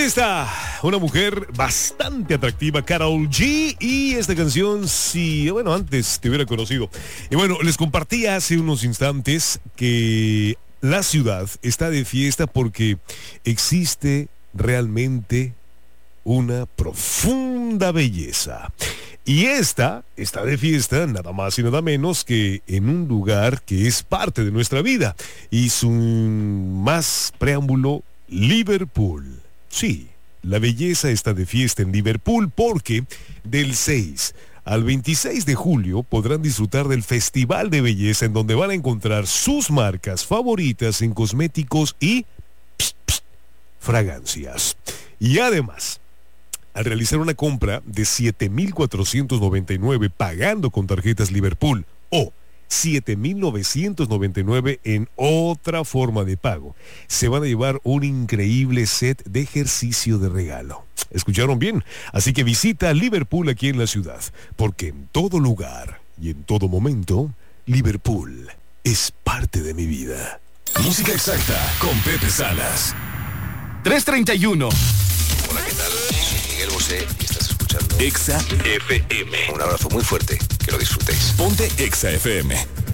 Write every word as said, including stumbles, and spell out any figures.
está una mujer bastante atractiva, Karol G, y esta canción, si, bueno, antes te hubiera conocido. Y bueno, les compartí hace unos instantes que la ciudad está de fiesta porque existe realmente una profunda belleza. Y esta está de fiesta nada más y nada menos que en un lugar que es parte de nuestra vida. Y sin más preámbulo, Liverpool. Sí, la belleza está de fiesta en Liverpool porque del seis al veintiséis de julio podrán disfrutar del Festival de Belleza en donde van a encontrar sus marcas favoritas en cosméticos y pst, pst, fragancias. Y además, al realizar una compra de siete mil cuatrocientos noventa y nueve pagando con tarjetas Liverpool o siete mil novecientos noventa y nueve en otra forma de pago, se van a llevar un increíble set de ejercicio de regalo. ¿Escucharon bien? Así que visita Liverpool aquí en la ciudad, porque en todo lugar y en todo momento, Liverpool es parte de mi vida. Música exacta con Pepe Salas. tres treinta y uno. Hola, ¿qué tal? Soy Miguel Bosé y estás escuchando Exa F M. Un abrazo muy fuerte, que lo disfrutéis. Ponte Exa F M.